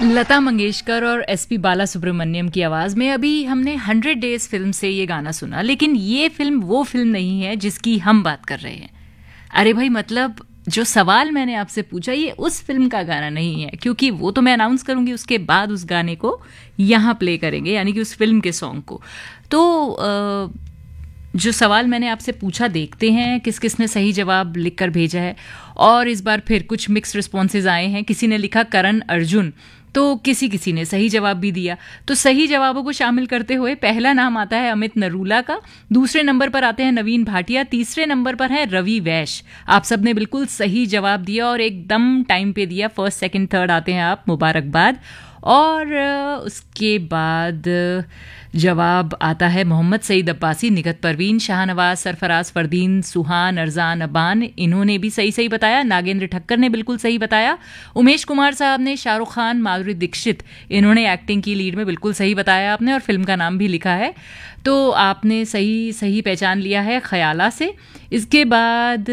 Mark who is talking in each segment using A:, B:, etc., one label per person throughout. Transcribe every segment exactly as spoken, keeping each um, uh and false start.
A: लता मंगेशकर और एसपी बालासुब्रमण्यम की आवाज में अभी हमने हंड्रेड डेज फिल्म से ये गाना सुना, लेकिन ये फिल्म वो फिल्म नहीं है जिसकी हम बात कर रहे हैं। अरे भाई, मतलब जो सवाल मैंने आपसे पूछा ये उस फिल्म का गाना नहीं है, क्योंकि वो तो मैं अनाउंस करूंगी, उसके बाद उस गाने को यहाँ प्ले करेंगे, यानी कि उस फिल्म के सॉन्ग को। तो आ, जो सवाल मैंने आपसे पूछा, देखते हैं किस किस ने सही जवाब लिखकर भेजा है। और इस बार फिर कुछ मिक्स रिस्पॉन्सेज आए हैं। किसी ने लिखा करण अर्जुन, तो किसी किसी ने सही जवाब भी दिया। तो सही जवाबों को शामिल करते हुए पहला नाम आता है अमित नरूला का, दूसरे नंबर पर आते हैं नवीन भाटिया, तीसरे नंबर पर है रवि वैश। आप सबने बिल्कुल सही जवाब दिया और एकदम टाइम पे दिया। फर्स्ट सेकंड थर्ड आते हैं आप, मुबारकबाद। और उसके बाद जवाब आता है मोहम्मद सईद अब्बासी, निगत परवीन, शाहनवाज, सरफराज, फरदीन, सुहान, अरजान, अबान, इन्होंने भी सही सही बताया। नागेंद्र ठक्कर ने बिल्कुल सही बताया। उमेश कुमार साहब ने शाहरुख खान, माधुरी दीक्षित, इन्होंने एक्टिंग की लीड में बिल्कुल सही बताया आपने, और फिल्म का नाम भी लिखा है। तो आपने सही सही पहचान लिया है ख्याला से। इसके बाद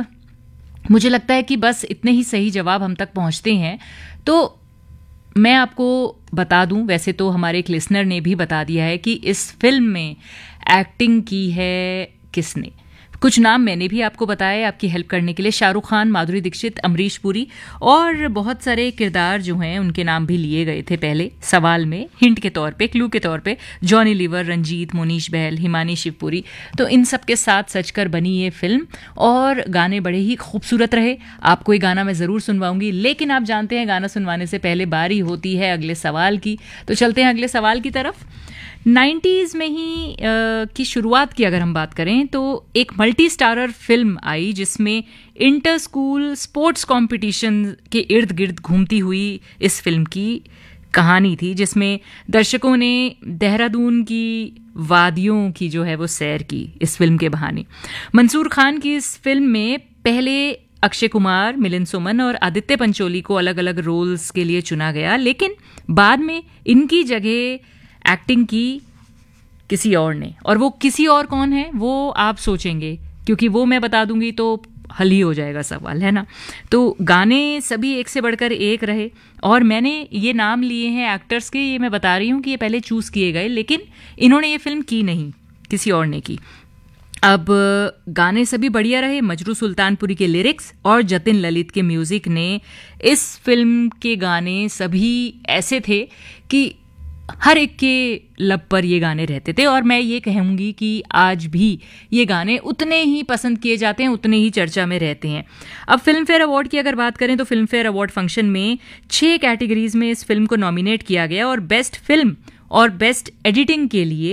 A: मुझे लगता है कि बस इतने ही सही जवाब हम तक पहुंचते हैं। तो मैं आपको बता दूं, वैसे तो हमारे एक लिसनर ने भी बता दिया है कि इस फिल्म में एक्टिंग की है किसने। कुछ नाम मैंने भी आपको बताया आपकी हेल्प करने के लिए। शाहरुख खान, माधुरी दीक्षित, अमरीश पुरी, और बहुत सारे किरदार जो हैं उनके नाम भी लिए गए थे पहले सवाल में, हिंट के तौर पे, क्लू के तौर पे। जॉनी लीवर, रंजीत, मोनीश बहल, हिमानी शिवपुरी, तो इन सब के साथ सजकर बनी ये फिल्म। और गाने बड़े ही खूबसूरत रहे। आपको ये गाना मैं ज़रूर सुनवाऊंगी, लेकिन आप जानते हैं गाना सुनवाने से पहले बारी होती है अगले सवाल की। तो चलते हैं अगले सवाल की तरफ। नाइन्टीज़ में ही आ, की शुरुआत की अगर हम बात करें तो एक मल्टी स्टारर फिल्म आई जिसमें इंटर स्कूल स्पोर्ट्स कंपटीशन के इर्द गिर्द घूमती हुई इस फिल्म की कहानी थी, जिसमें दर्शकों ने देहरादून की वादियों की जो है वो सैर की इस फिल्म के बहाने। मंसूर खान की इस फिल्म में पहले अक्षय कुमार, मिलिंद सोमन और आदित्य पंचोली को अलग अलग रोल्स के लिए चुना गया, लेकिन बाद में इनकी जगह एक्टिंग की किसी और ने। और वो किसी और कौन है वो आप सोचेंगे, क्योंकि वो मैं बता दूंगी तो हल ही हो जाएगा सवाल, है ना। तो गाने सभी एक से बढ़कर एक रहे, और मैंने ये नाम लिए हैं एक्टर्स के, ये मैं बता रही हूँ कि ये पहले चूज किए गए, लेकिन इन्होंने ये फिल्म की नहीं, किसी और ने की। अब गाने सभी बढ़िया रहे। मजरू सुल्तानपुरी के लिरिक्स और जतिन ललित के म्यूजिक ने इस फिल्म के गाने सभी ऐसे थे कि हर एक के लब पर ये गाने रहते थे, और मैं ये कहूँगी कि आज भी ये गाने उतने ही पसंद किए जाते हैं, उतने ही चर्चा में रहते हैं। अब फिल्म फेयर अवार्ड की अगर बात करें तो फिल्म फेयर अवार्ड फंक्शन में छह कैटेगरीज में इस फिल्म को नॉमिनेट किया गया, और बेस्ट फिल्म और बेस्ट एडिटिंग के लिए